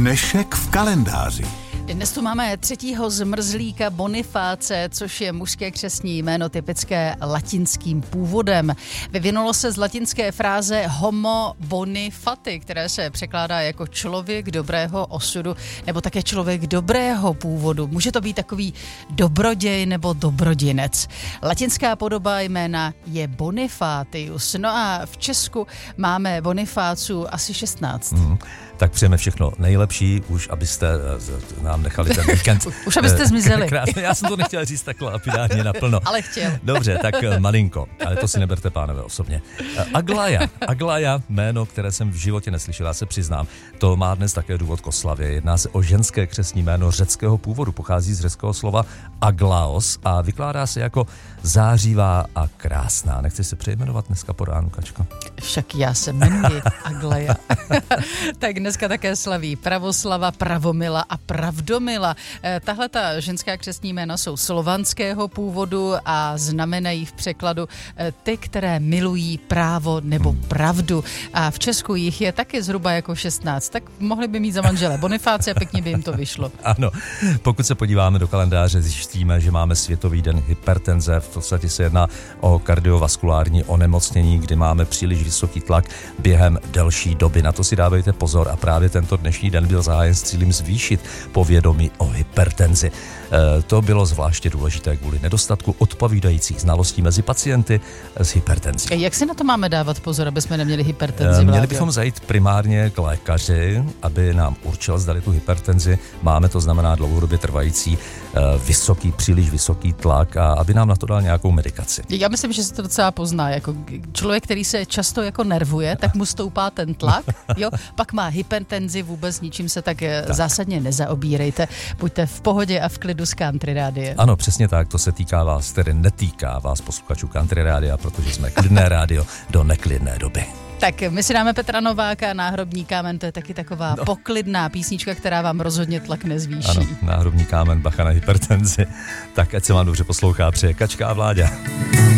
Dnešek v kalendáři. Dnes tu máme 3. zmrzlíka Bonifáce, což je mužské křestní jméno typické latinským původem. Vyvinulo se z latinské fráze homo bonifati, které se překládá jako člověk dobrého osudu, nebo také člověk dobrého původu. Může to být takový dobroděj nebo dobrodinec. Latinská podoba jména je Bonifatius. No a v Česku máme Bonifáců asi 16. Tak přejeme všechno nejlepší, už abyste nám nechali ten víkend. Už abyste zmizeli. Krásně, já jsem to nechtěl říct takhle lapidárně naplno. Ale chtěl. Dobře, tak malinko, ale to si neberte, pánové, osobně. Aglaja, jméno, které jsem v životě neslyšel, já se přiznám, to má dnes také důvod k oslavě. Jedná se o ženské křestní jméno řeckého původu, pochází z řeckého slova aglaos a vykládá se jako zářivá a krásná. Nechceš se přejmenovat dneska po ránu, Kačko? Však já se jmenuji Aglaja. Tak dneska také slaví Pravoslava, Pravomila a Pravdomila. Tahle ta ženská křestní jména jsou slovanského původu a znamenají v překladu ty, které milují právo nebo pravdu. A v Česku jich je taky zhruba jako 16, tak mohli by mít za manžele Bonifáce a pěkně by jim to vyšlo. Ano, pokud se podíváme do kalendáře, zjistíme, že máme Světový den hypertenze. V podstatě se jedná o kardiovaskulární onemocnění, kdy máme příliš vysoký tlak během delší doby. Na to si dávejte pozor a právě tento dnešní den byl zahájen s cílem zvýšit povědomí o hypertenzi. To bylo zvláště důležité kvůli nedostatku odpovídajících znalostí mezi pacienty s hypertenzí. Jak si na to máme dávat pozor, aby jsme neměli hypertenzi? Měli bychom zajít primárně k lékaři, aby nám určil, zda tu hypertenzi máme, to znamená dlouhodobě trvající příliš vysoký tlak a aby nám na to dal nějakou medikaci. Já myslím, že se to docela pozná. Jako člověk, který se často jako nervuje, tak mu stoupá ten tlak, jo? Pak má hypertenzi, vůbec ničím se tak zásadně nezaobírejte. Buďte v pohodě a v klidu z Country Rádia. Ano, přesně tak, to se týká vás, tedy netýká vás posluchačů Country Rádia, protože jsme klidné rádio do neklidné doby. Tak my si dáme Petra Nováka, Náhrobní kámen, to je taky taková poklidná písnička, která vám rozhodně tlak nezvýší. Ano, Náhrobní kámen, bacha na hypertenzi. Tak ať se vám dobře poslouchá, přeje Kačka a Vláďa.